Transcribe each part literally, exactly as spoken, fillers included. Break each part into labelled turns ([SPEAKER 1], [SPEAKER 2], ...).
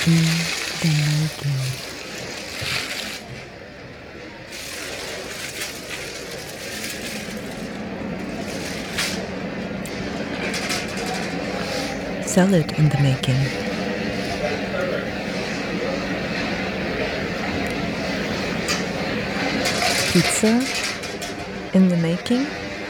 [SPEAKER 1] in the making. Salad in the making. Pizza in the making.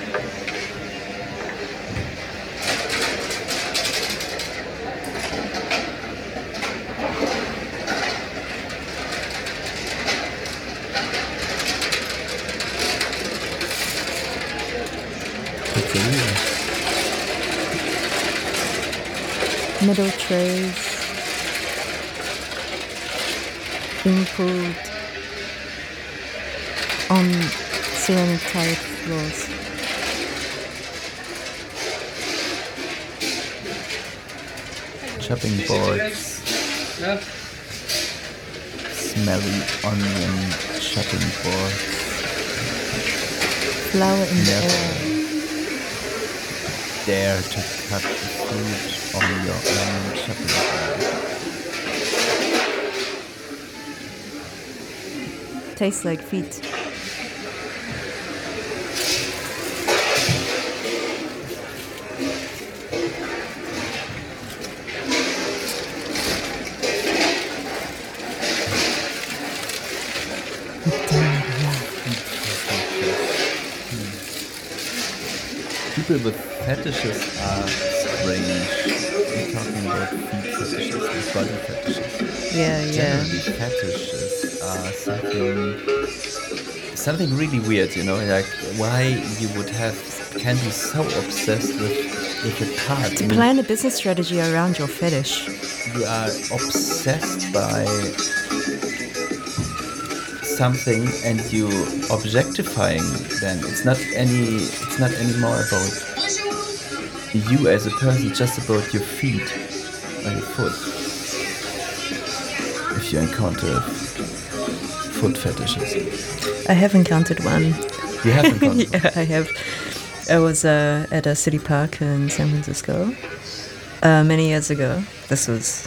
[SPEAKER 1] Middle trays being pulled on ceramic tiled floors.
[SPEAKER 2] Chopping boards, smelly onion chopping boards.
[SPEAKER 1] Flour in the
[SPEAKER 2] Never
[SPEAKER 1] air.
[SPEAKER 2] dare to cut the food on your own chopping board.
[SPEAKER 1] Tastes like feet.
[SPEAKER 2] People with fetishes are strange. We're talking about feet fetishes and body fetishes.
[SPEAKER 1] Yeah, yeah.
[SPEAKER 2] Generally, fetishes are something something really weird, you know, like why you would have can be so obsessed with with a part.
[SPEAKER 1] To
[SPEAKER 2] I mean,
[SPEAKER 1] plan a business strategy around your fetish.
[SPEAKER 2] you are obsessed by something and you objectifying them. It's not any it's not anymore about you as a person, just about your feet or your foot. If you encounter foot fetishes.
[SPEAKER 1] I have encountered one.
[SPEAKER 2] You have encountered
[SPEAKER 1] Yeah, I have. I was uh, at a city park in San Francisco uh, many years ago. This was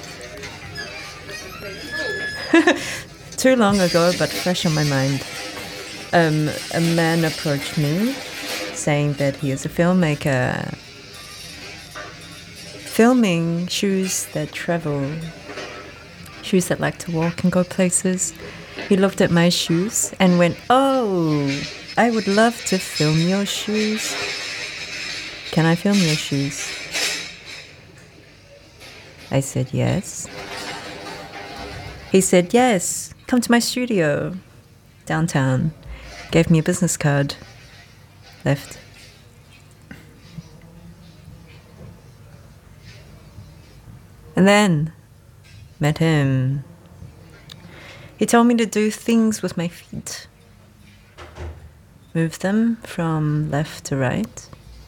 [SPEAKER 1] too long ago, but fresh on my mind. Um, a man approached me saying that he is a filmmaker, filming shoes that travel, shoes that like to walk and go places. He looked at my shoes and went, "Oh, I would love to film your shoes. Can I film your shoes?" I said, "Yes." He said, "Yes, come to my studio downtown." Gave me a business card. Left. And then met him. He told me to do things with my feet. Move them from left to right.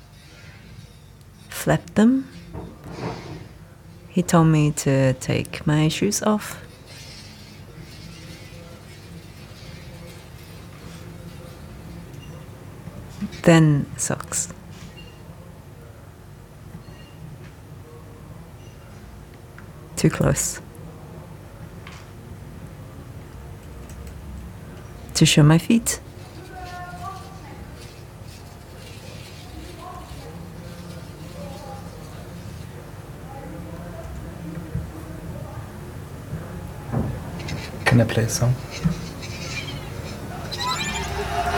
[SPEAKER 1] Flap them. He told me to take my shoes off. Then socks. Too close. To show my feet.
[SPEAKER 2] Can I play a song?